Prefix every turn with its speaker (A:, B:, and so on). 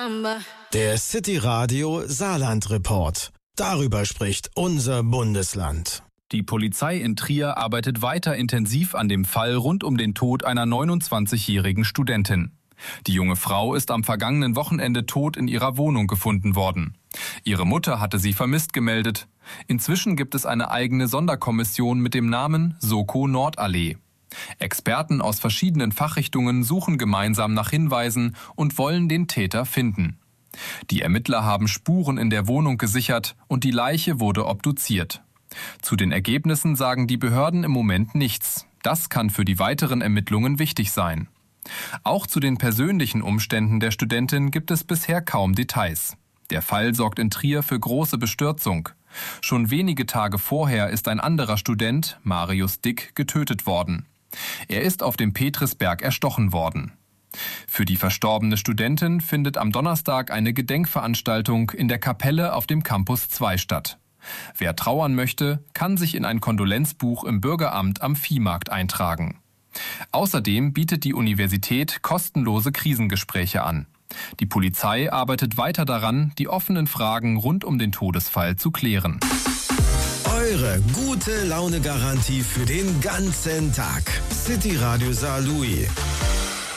A: Der City Radio Saarland Report. Darüber spricht unser Bundesland.
B: Die Polizei in Trier arbeitet weiter intensiv an dem Fall rund um den Tod einer 29-jährigen Studentin. Die junge Frau ist am vergangenen Wochenende tot in ihrer Wohnung gefunden worden. Ihre Mutter hatte sie vermisst gemeldet. Inzwischen gibt es eine eigene Sonderkommission mit dem Namen Soko Nordallee. Experten aus verschiedenen Fachrichtungen suchen gemeinsam nach Hinweisen und wollen den Täter finden. Die Ermittler haben Spuren in der Wohnung gesichert und die Leiche wurde obduziert. Zu den Ergebnissen sagen die Behörden im Moment nichts. Das kann für die weiteren Ermittlungen wichtig sein. Auch zu den persönlichen Umständen der Studentin gibt es bisher kaum Details. Der Fall sorgt in Trier für große Bestürzung. Schon wenige Tage vorher ist ein anderer Student, Marius Dick, getötet worden. Er ist auf dem Petrisberg erstochen worden. Für die verstorbene Studentin findet am Donnerstag eine Gedenkveranstaltung in der Kapelle auf dem Campus 2 statt. Wer trauern möchte, kann sich in ein Kondolenzbuch im Bürgeramt am Viehmarkt eintragen. Außerdem bietet die Universität kostenlose Krisengespräche an. Die Polizei arbeitet weiter daran, die offenen Fragen rund um den Todesfall zu klären.
A: Eure gute Laune-Garantie für den ganzen Tag. City Radio Saarlouis.